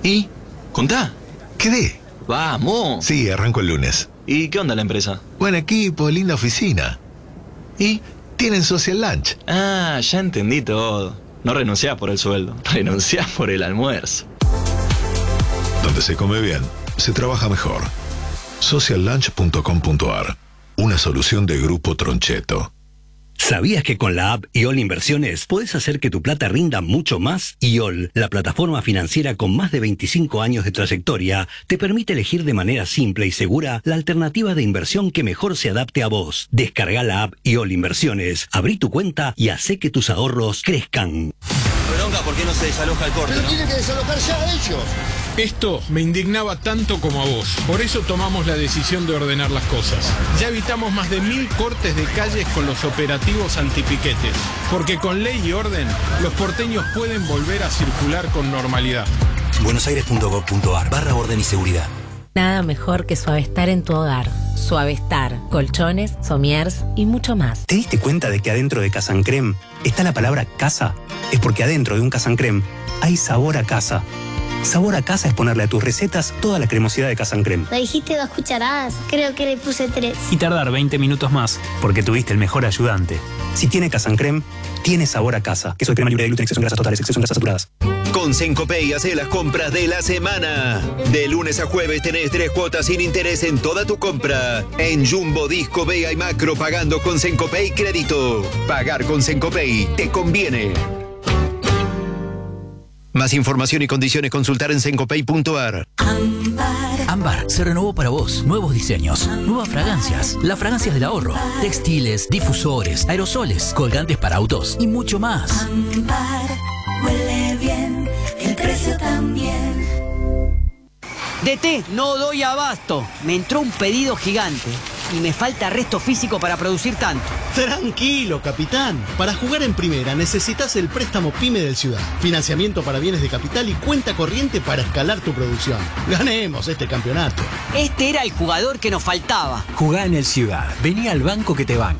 ¿Y? ¿Contá? Quedé. ¡Vamos! Sí, arranco el lunes. ¿Y qué onda la empresa? Buen equipo, linda oficina. ¿Y? Tienen social lunch. Ah, ya entendí todo. No renunciás por el sueldo, renunciás por el almuerzo. Donde se come bien, se trabaja mejor. Sociallunch.com.ar. Una solución de Grupo Troncheto. ¿Sabías que con la app IOL Inversiones podés hacer que tu plata rinda mucho más? IOL, la plataforma financiera con más de 25 años de trayectoria, te permite elegir de manera simple y segura la alternativa de inversión que mejor se adapte a vos. Descarga la app IOL Inversiones, abrí tu cuenta y hacé que tus ahorros crezcan. Bronca, ¿por qué no se desaloja el corte? Pero ¿no? tienen que desalojar ya ellos. Esto me indignaba tanto como a vos. Por eso tomamos la decisión de ordenar las cosas. Ya evitamos más de 1000 cortes de calles con los operativos antipiquetes. Porque con ley y orden, los porteños pueden volver a circular con normalidad. buenosaires.gov.ar/orden y seguridad. Nada mejor que Suavestar en tu hogar. Suavestar, colchones, somiers y mucho más. ¿Te diste cuenta de que adentro de Casa Creme está la palabra casa? Es porque adentro de un Casa Creme hay sabor a casa. Sabor a casa es ponerle a tus recetas toda la cremosidad de Casa Creme. Me dijiste 2 cucharadas, creo que le puse 3. Y tardar 20 minutos más, porque tuviste el mejor ayudante. Si tiene Casa Creme, tiene sabor a casa. Queso de crema libre de gluten, exceso en grasas totales, exceso en grasas saturadas. Con Sencopay hace las compras de la semana. De lunes a jueves tenés 3 cuotas sin interés en toda tu compra. En Jumbo, Disco, Vega y Macro pagando con Sencopay Crédito. Pagar con Sencopay te conviene. Más información y condiciones consultar en sencopay.ar. Ámbar se renovó para vos. Nuevos diseños, nuevas fragancias, las fragancias del ahorro, textiles, difusores, aerosoles, colgantes para autos y mucho más. Ámbar huele bien, el precio también. DT, no doy abasto. Me entró un pedido gigante y me falta resto físico para producir tanto. Tranquilo, capitán. Para jugar en primera necesitas el préstamo PYME del Ciudad. Financiamiento para bienes de capital y cuenta corriente para escalar tu producción. Ganemos este campeonato. Este era el jugador que nos faltaba. Jugá en el Ciudad. Vení al banco que te banca.